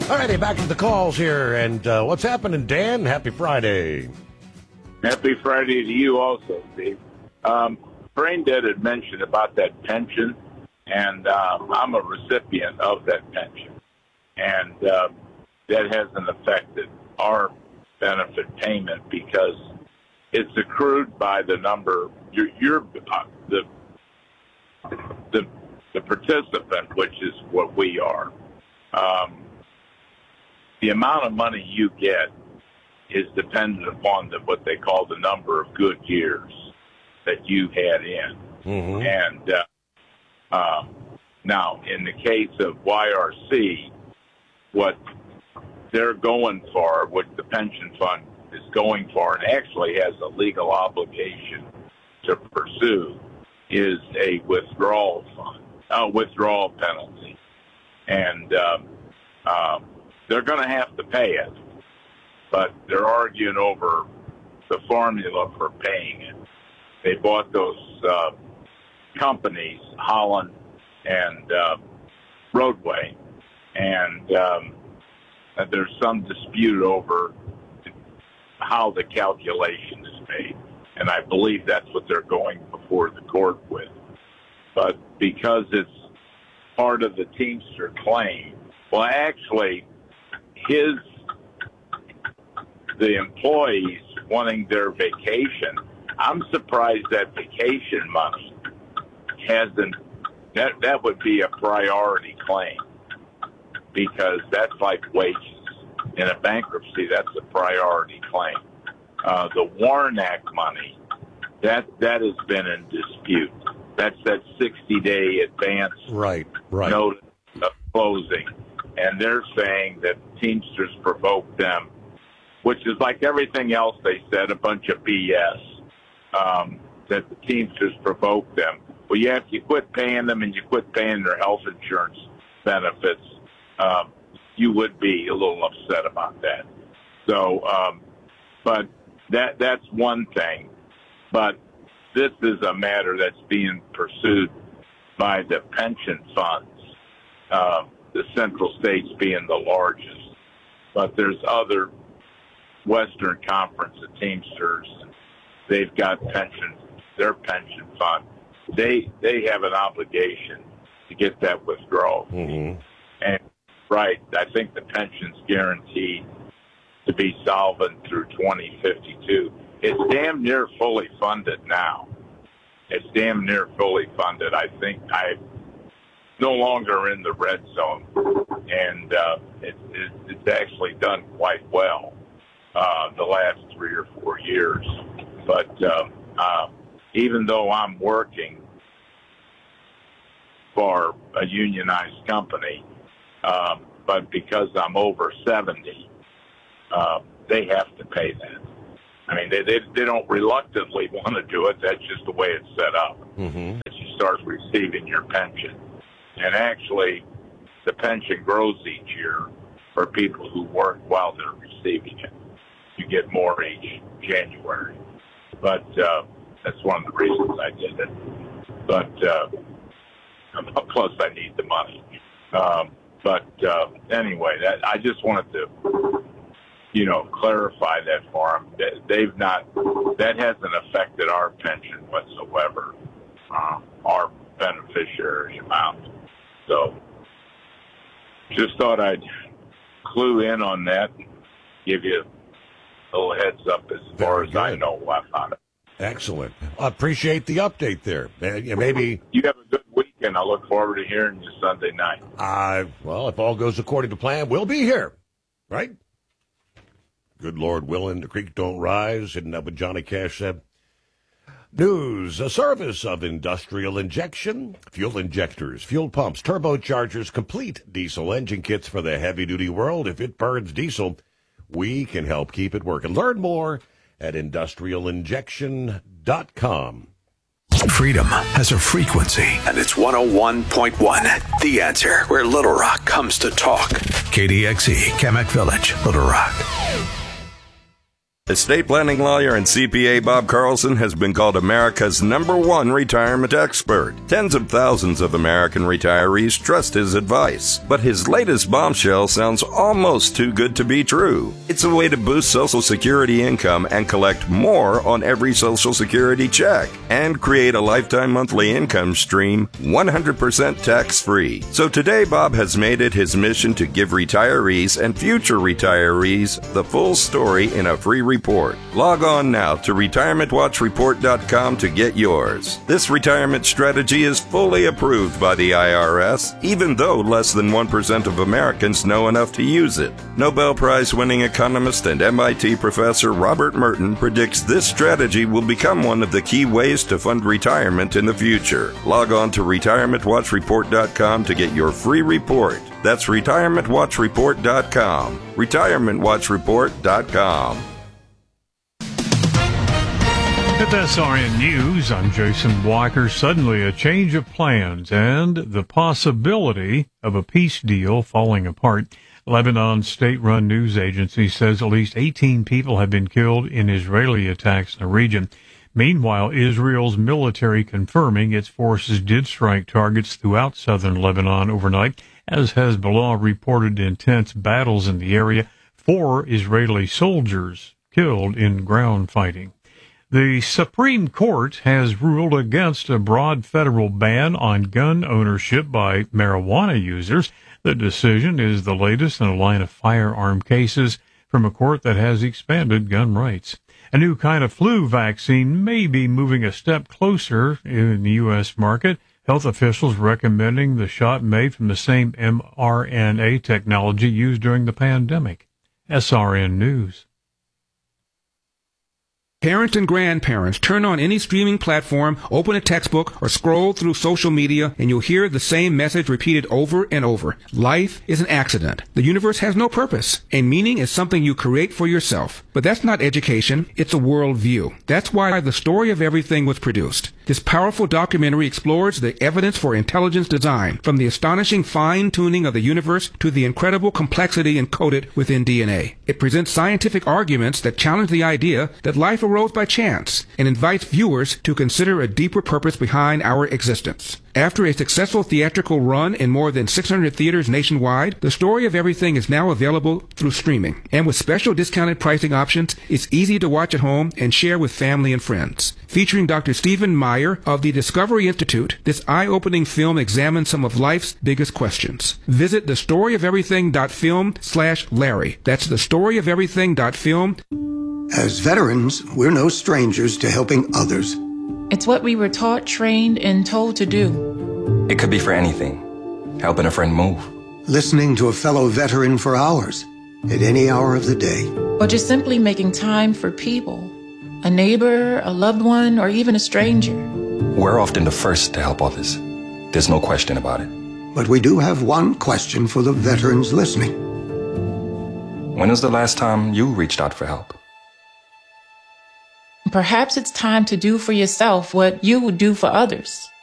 All righty, back to the calls here. And what's happening, Dan? Happy Friday. Happy Friday to you also, Steve. Brain Dead had mentioned about that pension, and I'm a recipient of that pension. And that hasn't affected our benefit payment because it's accrued by the number. You're the participant, which is what we are. The amount of money you get is dependent upon what they call the number of good years that you had in. Mm-hmm. And now, in the case of YRC, what they're going for, what the pension fund is going for, and actually has a legal obligation to pursue, is a withdrawal penalty. And they're going to have to pay it, but they're arguing over the formula for paying it. They bought those companies, Holland and Roadway, and there's some dispute over how the calculation is made, and I believe that's what they're going before the court with. But because it's part of the Teamster claim, well, actually, the employees wanting their vacation, I'm surprised that vacation money hasn't, that would be a priority claim because that's like wages. In a bankruptcy, that's a priority claim. The Warnack money, that has been in dispute. That's that 60-day advance notice of closing. And they're saying that Teamsters provoked them, which is like everything else they said, a bunch of BS, that the Teamsters provoked them. Well, if you quit paying them and you quit paying their health insurance benefits, you would be a little upset about that. So, but that's one thing. But this is a matter that's being pursued by the pension funds, the Central States being the largest. But there's other Western Conference of Teamsters. They've got their pension fund. They have an obligation to get that withdrawal. Mm-hmm. And right, I think the pension's guaranteed to be solvent through 2052. It's damn near fully funded now. It's damn near fully funded. I think I'm no longer in the red zone, and it's actually done quite well the last 3 or 4 years. But even though I'm working for a unionized company, but because I'm over 70, they have to pay that. I mean, they don't reluctantly want to do it. That's just the way it's set up. Mm-hmm. That you start receiving your pension. And actually, the pension grows each year for people who work while they're receiving it. You get more each January. But that's one of the reasons I did it. But plus, I need the money. Anyway, I just wanted to, clarify that for them. That hasn't affected our pension whatsoever, our beneficiary amount. So, just thought I'd clue in on that, give you a little heads up as far as I know about it. Excellent. I appreciate the update there. Maybe you have a good weekend. I look forward to hearing you Sunday night. Well, if all goes according to plan, we'll be here, right? Good Lord willing, the creek don't rise. Isn't that what Johnny Cash said? News, a service of Industrial Injection, fuel injectors, fuel pumps, turbochargers, complete diesel engine kits for the heavy-duty world. If it burns diesel, we can help keep it working. Learn more at industrialinjection.com. Freedom has a frequency, and it's 101.1. The Answer, where Little Rock comes to talk. KDXE, Kamak Village, Little Rock. Estate planning lawyer and CPA Bob Carlson has been called America's #1 retirement expert. Tens of thousands of American retirees trust his advice. But his latest bombshell sounds almost too good to be true. It's a way to boost Social Security income and collect more on every Social Security check and create a lifetime monthly income stream 100% tax-free. So today, Bob has made it his mission to give retirees and future retirees the full story in a free report. Log on now to retirementwatchreport.com to get yours. This retirement strategy is fully approved by the IRS, even though less than 1% of Americans know enough to use it. Nobel Prize-winning economist and MIT professor Robert Merton predicts this strategy will become one of the key ways to fund retirement in the future. Log on to retirementwatchreport.com to get your free report. That's retirementwatchreport.com. retirementwatchreport.com. At SRN News, I'm Jason Walker. Suddenly a change of plans and the possibility of a peace deal falling apart. Lebanon's state-run news agency says at least 18 people have been killed in Israeli attacks in the region. Meanwhile, Israel's military confirming its forces did strike targets throughout southern Lebanon overnight, as Hezbollah reported intense battles in the area. 4 Israeli soldiers killed in ground fighting. The Supreme Court has ruled against a broad federal ban on gun ownership by marijuana users. The decision is the latest in a line of firearm cases from a court that has expanded gun rights. A new kind of flu vaccine may be moving a step closer in the U.S. market. Health officials recommending the shot made from the same mRNA technology used during the pandemic. SRN News. Parents and grandparents, turn on any streaming platform, open a textbook, or scroll through social media, and you'll hear the same message repeated over and over. Life is an accident. The universe has no purpose, and meaning is something you create for yourself. But that's not education, it's a worldview. That's why The Story of Everything was produced. This powerful documentary explores the evidence for intelligence design, from the astonishing fine-tuning of the universe to the incredible complexity encoded within DNA. It presents scientific arguments that challenge the idea that life arose by chance and invites viewers to consider a deeper purpose behind our existence. After a successful theatrical run in more than 600 theaters nationwide, The Story of Everything is now available through streaming. And with special discounted pricing options, it's easy to watch at home and share with family and friends. Featuring Dr. Stephen Meyer of the Discovery Institute, this eye-opening film examines some of life's biggest questions. Visit thestoryoferything.film/Larry. That's thestoryoferything.film. As veterans, we're no strangers to helping others. It's what we were taught, trained, and told to do. It could be for anything. Helping a friend move. Listening to a fellow veteran for hours, at any hour of the day. Or just simply making time for people. A neighbor, a loved one, or even a stranger. We're often the first to help others. There's no question about it. But we do have one question for the veterans listening. When was the last time you reached out for help? Perhaps it's time to do for yourself what you would do for others.